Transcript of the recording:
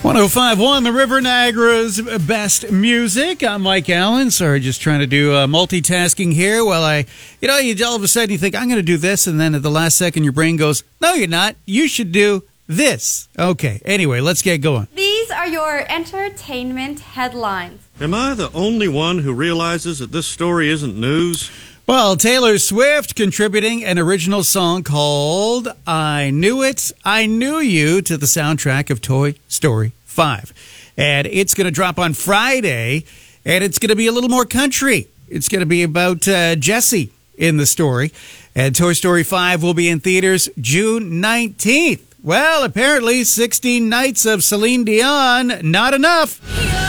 105.1 The River Niagara's best music. I'm Mike Allen. Sorry, just trying to do multitasking here. Well, you all of a sudden you think, I'm going to do this, and then at the last second your brain goes, no, you're not. You should do this. Okay, anyway, let's get going. These are your entertainment headlines. Am I the only one who realizes that this story isn't news? Well, Taylor Swift contributing an original song called I Knew It, I Knew You to the soundtrack of Toy Story 5. And it's going to drop on Friday, and it's going to be a little more country. It's going to be about Jessie in the story. And Toy Story 5 will be in theaters June 19th. Well, apparently 16 nights of Celine Dion, not enough.